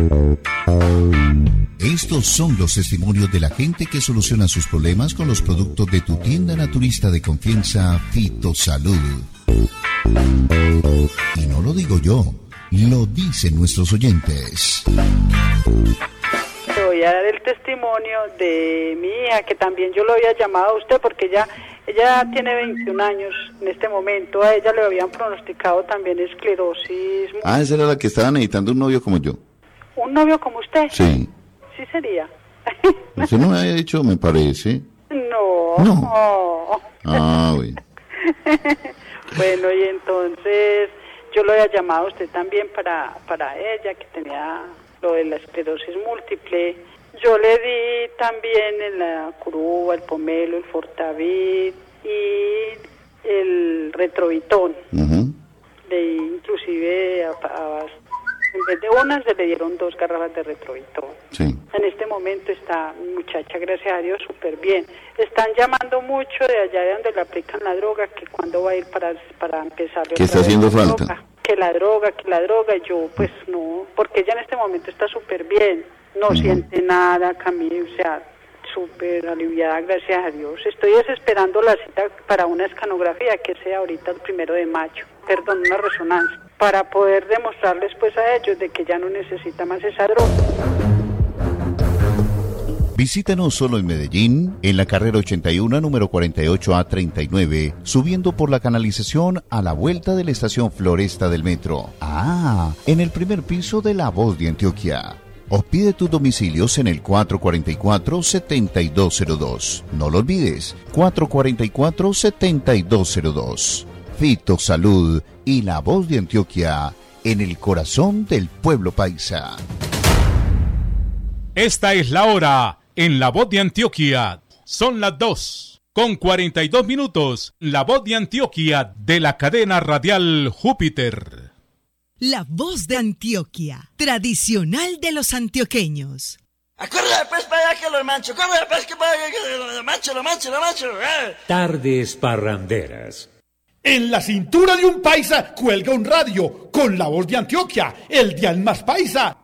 Estos son los testimonios de la gente que soluciona sus problemas con los productos de tu tienda naturista de confianza, Fitosalud. Y no lo digo yo, lo dicen nuestros oyentes. Te voy a dar el testimonio de mi hija, que también yo lo había llamado a usted porque ella tiene 21 años en este momento. A ella le habían pronosticado también esclerosis. Esa era la que estaba necesitando un novio como yo. ¿Un novio como usted? Sí. Sí sería. Usted no me había dicho, me parece. No. Bueno. Bueno, y entonces yo lo había llamado a usted también para ella, que tenía lo de la esclerosis múltiple. Yo le di también la Curuba, el Pomelo, el Fortavid y el Retrovitón. Inclusive en vez de una se le dieron 2 garrafas de Retrovitón. Sí. En este momento está mi muchacha, gracias a Dios, súper bien. Están llamando mucho de allá de donde le aplican la droga, que cuándo va a ir para empezar. ¿Qué está haciendo falta? Que la droga, y yo pues no, porque ella en este momento está súper bien, no siente nada, Camille, o sea, súper aliviada, gracias a Dios. Estoy desesperando la cita para una escanografía que sea ahorita el 1 de mayo, una resonancia, para poder demostrarles pues a ellos de que ya no necesita más esa droga. Visítanos solo en Medellín, en la carrera 81, número 48A39, subiendo por la canalización a la vuelta de la estación Floresta del metro. En el primer piso de La Voz de Antioquia. O pide tus domicilios en el 444-7202. No lo olvides, 444-7202. Fitosalud y La Voz de Antioquia, en el corazón del pueblo paisa. Esta es la hora en La Voz de Antioquia. Son las 2:42. La Voz de Antioquia de la cadena radial Júpiter. La Voz de Antioquia, tradicional de los antioqueños. Acuérdate pues para allá que los mancho, acuérdate pues que para allá que lo mancho. Tardes parranderas. En la cintura de un paisa cuelga un radio con La Voz de Antioquia, el dial más paisa